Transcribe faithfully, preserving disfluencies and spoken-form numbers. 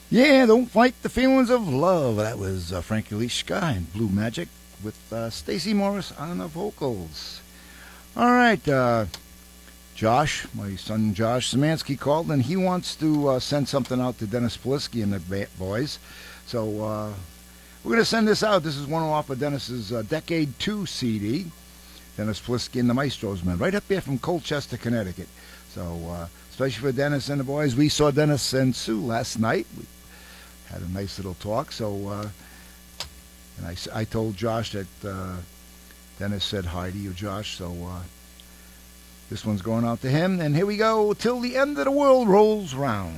Yeah, don't fight the feelings of love. That was uh, Frankie Lishka and Blue Magic with uh, Stacy Morris on the vocals. All right, uh, Josh, my son Josh Szymanski called, and he wants to uh, send something out to Dennis Polisky and the ba- boys. So uh, we're going to send this out. This is one off of Dennis's uh, Decade two C D. Dennis Polisky and the Maestros Men, right up here from Colchester, Connecticut. So, uh, especially for Dennis and the boys, we saw Dennis and Sue last night. We had a nice little talk. So, uh, and I, I told Josh that uh, Dennis said hi to you, Josh. So, uh, this one's going out to him. And here we go, till the end of the world rolls round.